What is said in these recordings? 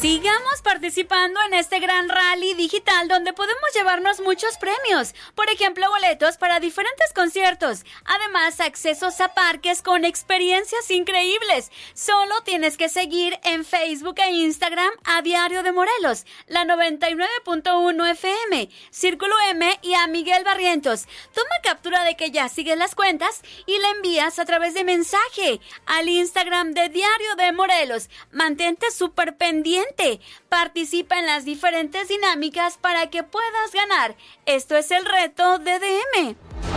Sigamos participando en este gran rally digital donde podemos llevarnos muchos premios. Por ejemplo, boletos para diferentes conciertos. Además, accesos a parques con experiencias increíbles. Solo tienes que seguir en Facebook e Instagram a Diario de Morelos, la 99.1 FM, Círculo M y a Miguel Barrientos. Toma captura de que ya sigues las cuentas y la envías a través de mensaje al Instagram de Diario de Morelos. Mantente súper pendiente. Participa en las diferentes dinámicas para que puedas ganar. Esto es el reto de DM.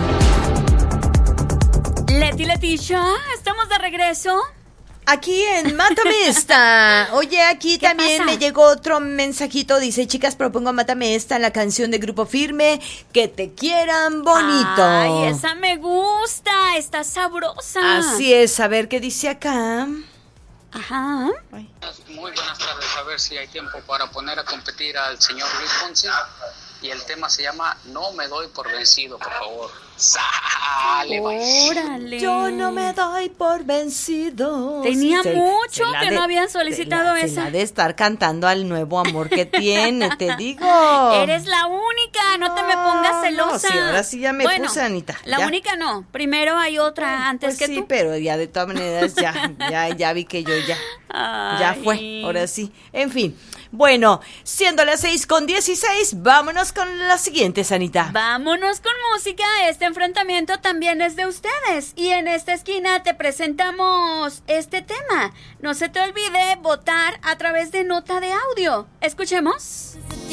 Leticia, ¿estamos de regreso? Aquí en Mátame Esta. Oye, aquí también pasa? me llegó otro mensajito. Dice, chicas, propongo Mátame Esta, la canción de Grupo Firme, Que te quieran bonito. Ay, esa me gusta, está sabrosa. Así es, a ver qué dice acá. Ajá. Muy buenas tardes, a ver si hay tiempo para poner a competir al señor Luis Fonsi. Y el tema se llama No me doy por vencido, por favor. ¡Sale, ¡Órale! Yo no me doy por vencido. Tenía Sí, mucho la que no habían solicitado se esa. la de estar cantando al nuevo amor que tiene, te digo. Eres la única, no te me pongas celosa. No, sí, ahora sí ya me puse, Anita. La ya. única no, primero hay otra antes Pues que sí, tú. pero ya de todas maneras ya vi que yo ya Ay. fue, ahora sí. En fin, bueno, siendo las 6:16, vámonos con la siguiente, Anita. Vámonos con música, este enfrentamiento también es de ustedes y en esta esquina te presentamos este tema. No se te olvide votar a través de nota de audio. Escuchemos.